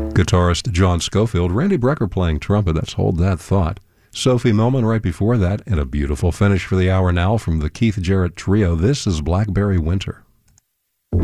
Guitarist John Scofield, Randy Brecker playing trumpet. That's Hold That Thought. Sophie Millman right before that, and a beautiful finish for the hour now from the Keith Jarrett Trio. This is Blackberry Winter.